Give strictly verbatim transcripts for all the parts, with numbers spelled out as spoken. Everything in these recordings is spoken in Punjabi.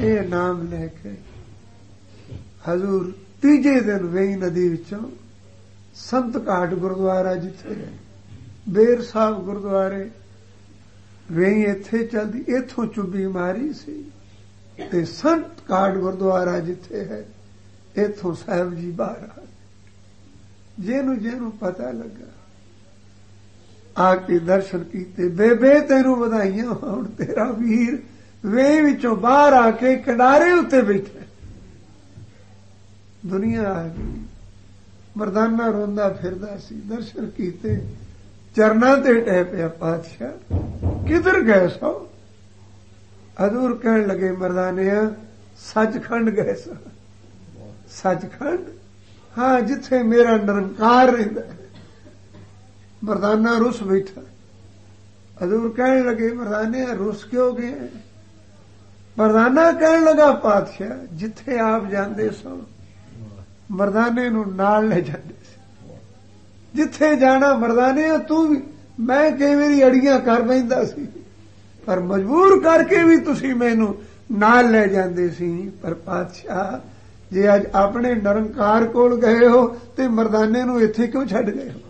ਇਹ ਨਾਮ ਲੈ ਕੇ ਹਜ਼ੂਰ ਤੀਜੇ ਦਿਨ ਵੇਈ ਨਦੀ ਵਿੱਚੋਂ ਸੰਤ ਘਾਟ ਗੁਰਦੁਆਰਾ ਜਿੱਥੇ ਬੇਰ ਸਾਹਿਬ ਗੁਰਦੁਆਰੇ ਵੇਈ ਇੱਥੇ ਚਲਦੀ, ਇੱਥੋਂ ਚੁੱਭੀ ਮਾਰੀ ਸੀ ਤੇ ਸੰਤ ਘਾਟ ਗੁਰਦੁਆਰਾ ਜਿੱਥੇ ਹੈ ਇੱਥੋਂ ਸਾਹਿਬ ਜੀ ਬਾਹਰ ਆ। ਜਿਹਨੂੰ ਜਿਹਨੂੰ ਪਤਾ ਲੱਗਾ ਆ ਕੇ ਦਰਸ਼ਨ ਕੀਤੇ। ਬੇਬੇ ਤੈਨੂੰ ਵਧਾਈਆਂ ਹੋਣ, ਤੇਰਾ ਵੀਰ ਵੇਈ ਵਿੱਚੋਂ ਬਾਹਰ ਆ ਕੇ ਕਿਨਾਰੇ ਉੱਤੇ ਬੈਠਾ। ਦੁਨੀਆ ਆ ਗਈ, ਮਰਦਾਨਾ ਰੋਂਦਾ ਫਿਰਦਾ ਸੀ। ਦਰਸ਼ਨ ਕੀਤੇ, ਚਰਨਾਂ ਤੇ ਟਹਿ ਪਿਆ। ਪਾਤਸ਼ਾਹ ਕਿਧਰ ਗਏ ਸੋ? ਹਜ਼ੂਰ ਕਹਿਣ ਲੱਗੇ, ਮਰਦਾਨਿਆ ਸੱਚਖੰਡ ਗਏ ਸੋ। ਸੱਚਖੰਡ? ਹਾਂ, ਜਿੱਥੇ ਮੇਰਾ ਨਿਰੰਕਾਰ ਰਹਿੰਦਾ। ਮਰਦਾਨਾ ਰੁੱਸ ਬੈਠਾ। ਹਜ਼ੂਰ ਕਹਿਣ ਲੱਗੇ, ਮਰਦਾਨਿਆ ਰੁੱਸ ਕਿਉਂ ਗਏ? ਮਰਦਾਨਾ ਕਹਿਣ ਲੱਗਾ, ਪਾਤਸ਼ਾਹ ਜਿੱਥੇ ਆਪ ਜਾਂਦੇ ਸੋ ਮਰਦਾਨੇ ਨੂੰ ਨਾਲ ਲੈ ਜਾਂਦੇ ਸੀ। ਜਿੱਥੇ ਜਾਣਾ ਮਰਦਾਨੇ ਤੂੰ ਵੀ, ਮੈਂ ਕਈ ਵਾਰੀ ਅੜੀਆਂ ਕਰ ਬੈਂਦਾ ਸੀ, ਪਰ ਮਜਬੂਰ ਕਰਕੇ ਵੀ ਤੁਸੀਂ ਮੈਨੂੰ ਨਾਲ ਲੈ ਜਾਂਦੇ ਸੀ। ਪਰ ਪਾਤਸ਼ਾਹ ਜੇ ਅੱਜ ਆਪਣੇ ਨਿਰੰਕਾਰ ਕੋਲ ਗਏ ਹੋ ਤੇ ਮਰਦਾਨੇ ਨੂੰ ਇੱਥੇ ਕਿਉਂ ਛੱਡ ਗਏ ਹੋ?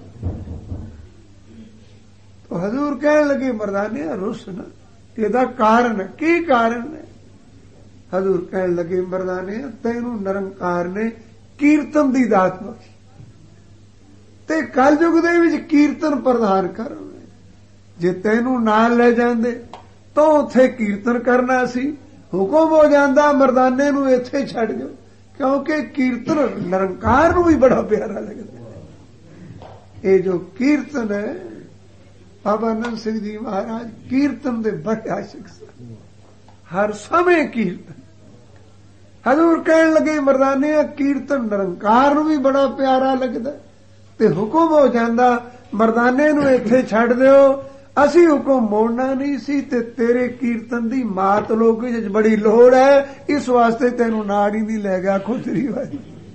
ਤਾਂ ਹਜ਼ੂਰ ਕਹਿਣ ਲੱਗੇ, ਮਰਦਾਨੇ ਰੁੱਸ ਨਾ, ਇਹਦਾ ਕਾਰਨ ਕੀ ਕਾਰਨ ਹੈ? ਹਜ਼ੂਰ ਕਹਿਣ ਲੱਗੇ, ਮਰਦਾਨੇ ਤੈਨੂੰ ਨਿਰੰਕਾਰ ਨੇ ਕੀਰਤਨ ਦੀ ਦਾਤ ਬਖਸ਼ੀ ਤੇ ਕਲਯੁਗ ਦੇ ਵਿੱਚ ਕੀਰਤਨ ਪ੍ਰਦਾਨ ਕਰਨ। ਜੇ ਤੈਨੂੰ ਨਾਲ ਲੈ ਜਾਂਦੇ ਤਾਂ ਉੱਥੇ ਕੀਰਤਨ ਕਰਨਾ ਸੀ। ਹੁਕਮ ਹੋ ਜਾਂਦਾ ਮਰਦਾਨੇ ਨੂੰ ਇੱਥੇ ਛੱਡ ਜਾਓ, ਕਿਉਂਕਿ ਕੀਰਤਨ ਨਿਰੰਕਾਰ ਨੂੰ ਵੀ ਬੜਾ ਪਿਆਰਾ ਲੱਗਦਾ। ਇਹ ਜੋ ਕੀਰਤਨ ਹੈ, ਬਾਬਾ ਨੰਦ ਸਿੰਘ ਜੀ ਮਹਾਰਾਜ ਕੀਰਤਨ ਦੇ ਬੜੇ ਆਸ਼ਿਕ ਸਨ। ਹਰ ਸਮੇਂ ਕੀਰਤਨ। ਹਜ਼ੂਰ ਕਹਿਣ ਲੱਗੇ, ਮਰਦਾਨੇ ਕੀਰਤਨ ਨਿਰੰਕਾਰ ਨੂੰ ਵੀ ਬੜਾ ਪਿਆਰਾ ਲੱਗਦਾ ਤੇ ਹੁਕਮ ਹੋ ਜਾਂਦਾ ਮਰਦਾਨੇ ਨੂੰ ਇੱਥੇ ਛੱਡ ਦਿਓ। ਅਸੀਂ ਹੁਕਮ ਮੋੜਨਾ ਨਹੀਂ ਸੀ ਤੇ ਤੇਰੇ ਕੀਰਤਨ ਦੀ ਮਾਤ ਲੋਕ ਵਿੱਚ ਬੜੀ ਲੋੜ ਹੈ, ਇਸ ਵਾਸਤੇ ਤੈਨੂੰ ਨਾਲ ਹੀ ਨਹੀਂ ਲੈ ਗਿਆ। ਖੁਦਰੀ ਵਾਲੀ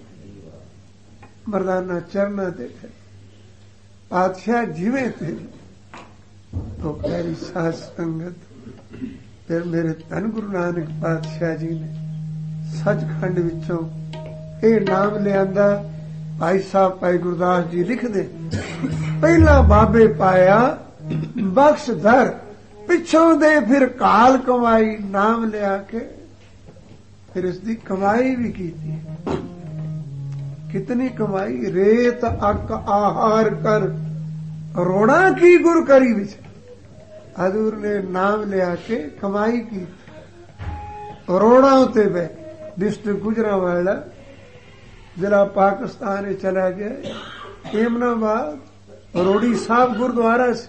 ਮਰਦਾਨਾ ਚਰਨਾਂ ਤੇ ਹੈ। ਪਾਤਸ਼ਾਹ ਜਿਵੇਂ ਤੇਰੀ तो प्यारी साध संगत। फिर मेरे धन गुरु नानक पातशाह जी ने सचखंड विचों ये नाम लियांदा। भाई साहब भाई गुरदास जी लिखदे, पहला बाबे पाया बख्शधर, पिछों दे फिर काल कमाई। नाम लिया के फिर इसकी कमाई भी की थी। कितनी कमाई? रेत अक आहार कर रोड़ा की गुर करी विच। हजूर ने नाम लिया के कमाई की। रोड़ा उते बह डिस्ट्रिक्ट गुजरांवाला जिला पाकिस्तान चला गया। एमनाबाद रोड़ी साहब गुरुद्वारा से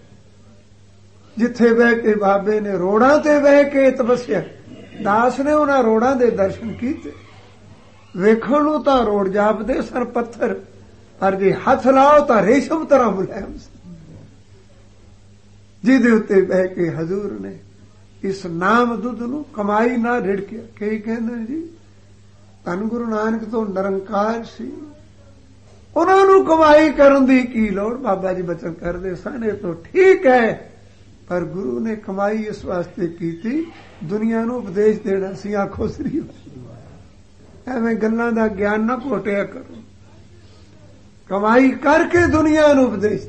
जिथे बह के बाबे ने रोड़ा ते बह के तपस्या। दास ने उन्हां रोड़ा दे दर्शन कीते। वेखण नूं तां रोड़ जापदे सन पत्थर, पर जे हथ लाओ तां रेशम तरह मुलायम सन। जिहदे उत्ते बह के हजूर ने इस नाम दुध नूं कमाई ना रिड़किया। कई कहंदे जी धन गुरु नानक तो निरंकार सी, उन्हां नूं कमाई करन दी की लोड़? बाबा जी बचन करदे सन, तो ठीक है, पर गुरु ने कमाई इस वास्ते की थी दुनिया नूं उपदेश देना सी। आखो सरी एवें गल्लां दा ज्ञान ना घोटिया करो। कमाई करके दुनिया नूं उपदेश।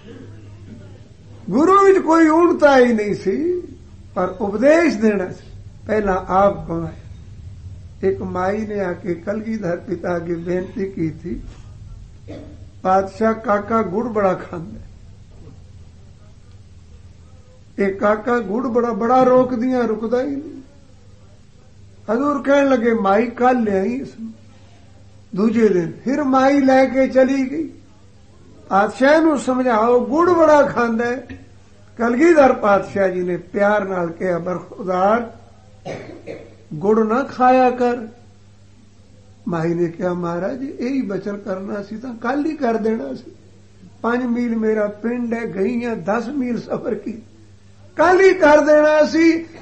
गुरु विच कोई ऊणता ही नहीं सी, पर उपदेश देना सी। पहला आप कमाए। एक माई ने आके कलगीधर पिता की बेनती की थी, पातशाह काका गुड़ बड़ा खांदा। एक काका गुड़ बड़ा बड़ा रोक दिया, रुकदा ही नहीं। हजूर कहने लगे माई कल ले आई इसमें। दूजे दिन फिर माई लैके चली गई। पातशाह नूं समझाओ गुड़ बड़ा खांदा है। कलगीधर पातशाह जी ने प्यार नाल कहा, बरखुरदार गुड़ ना खाया कर। माई ने कहा महाराज यही बचन करना सी तां कल ही कर देना सी। पांच मील मेरा पिंड है, गई है दस मील सफर की, कल ही कर देना सी।